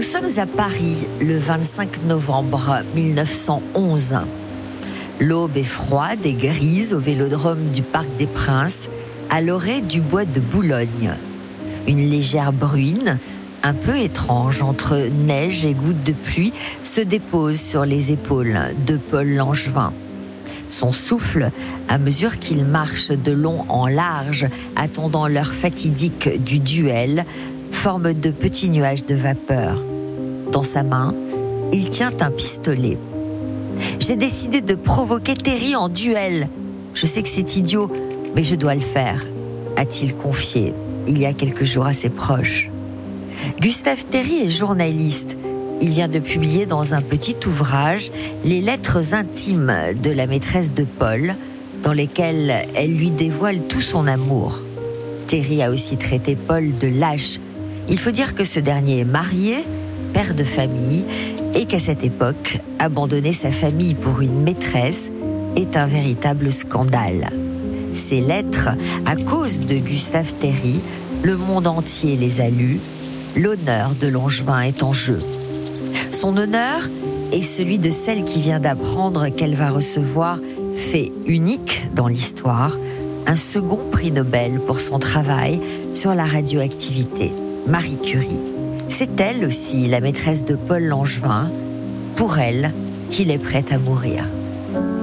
sommes à Paris le 25 novembre 1911. L'aube est froide et grise au vélodrome du Parc des Princes, à l'orée du bois de Boulogne. Une légère bruine, un peu étrange entre neige et gouttes de pluie, se dépose sur les épaules de Paul Langevin. Son souffle, à mesure qu'il marche de long en large, attendant l'heure fatidique du duel, forme de petits nuages de vapeur. Dans sa main, il tient un pistolet. « J'ai décidé de provoquer Terry en duel. Je sais que c'est idiot, mais je dois le faire », a-t-il confié il y a quelques jours à ses proches. Gustave Terry est journaliste. Il vient de publier dans un petit ouvrage les lettres intimes de la maîtresse de Paul, dans lesquelles elle lui dévoile tout son amour. Terry a aussi traité Paul de lâche. Il faut dire que ce dernier est marié, père de famille, et qu'à cette époque, abandonner sa famille pour une maîtresse est un véritable scandale. Ces lettres, à cause de Gustave Terry, le monde entier les a lues. L'honneur de Langevin est en jeu. Son honneur est celui de celle qui vient d'apprendre qu'elle va recevoir, fait unique dans l'histoire, un second prix Nobel pour son travail sur la radioactivité, Marie Curie. C'est elle aussi, la maîtresse de Paul Langevin, pour elle, qu'il est prêt à mourir.